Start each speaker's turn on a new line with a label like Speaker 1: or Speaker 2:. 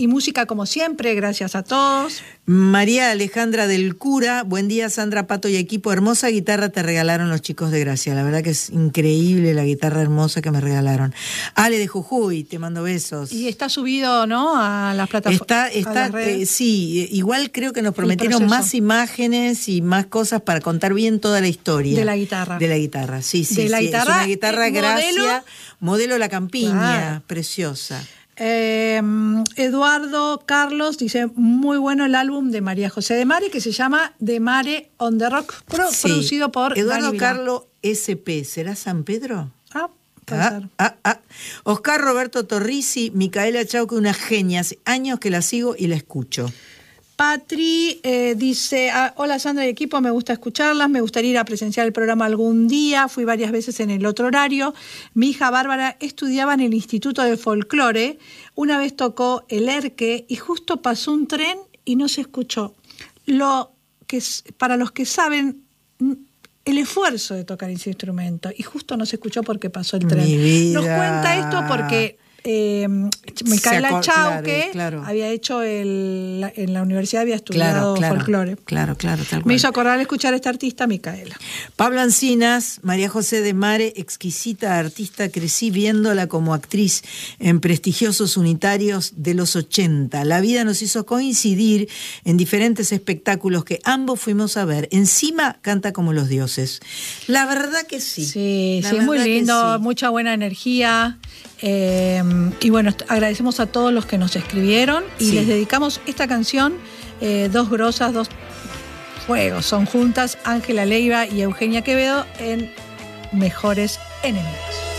Speaker 1: y música como siempre, gracias a todos.
Speaker 2: María Alejandra del Cura, buen día Sandra, Pato y equipo, hermosa guitarra te regalaron los chicos de Gracia, la verdad que es increíble la guitarra hermosa que me regalaron. Ale de Jujuy, te mando besos.
Speaker 1: Y está subido, ¿no?, a las plataformas.
Speaker 2: Está sí, igual creo que nos prometieron más imágenes y más cosas para contar bien toda la historia.
Speaker 1: De la guitarra.
Speaker 2: De la guitarra, sí.
Speaker 1: De la guitarra,
Speaker 2: es una guitarra Gracia, modelo La Campiña,
Speaker 1: claro.
Speaker 2: Preciosa.
Speaker 1: Eduardo Carlos dice, muy bueno el álbum de María José de Mare, que se llama De Mare on the Rock, producido por
Speaker 2: Eduardo Carlos SP. ¿Será San Pedro?
Speaker 1: Puede ser.
Speaker 2: Oscar Roberto Torrisi, Micaela Chauque, una genia, hace años que la sigo y la escucho.
Speaker 1: Patri dice, hola Sandra y equipo, me gusta escucharlas, me gustaría ir a presenciar el programa algún día, fui varias veces en el otro horario. Mi hija Bárbara estudiaba en el Instituto de Folclore, una vez tocó el Erque y justo pasó un tren y no se escuchó. Para los que saben el esfuerzo de tocar ese instrumento, y justo no se escuchó porque pasó el tren.
Speaker 2: Mi vida.
Speaker 1: Nos cuenta esto porque Micaela Chauque
Speaker 2: claro.
Speaker 1: había hecho en la universidad, había estudiado folclore.
Speaker 2: Claro, tal cual.
Speaker 1: Me hizo acordar escuchar a esta artista, Micaela.
Speaker 2: Pablo Ancinas, María José de Mare, exquisita artista, crecí viéndola como actriz en prestigiosos unitarios de los 80. La vida nos hizo coincidir en diferentes espectáculos que ambos fuimos a ver. Encima canta como los dioses. La verdad que sí.
Speaker 1: Sí, es muy lindo, sí. Mucha buena energía. Y bueno, agradecemos a todos los que nos escribieron y les dedicamos esta canción, Dos Grosas, Dos Fuegos. Son juntas Ángela Leiva y Eugenia Quevedo en Mejores Enemigos.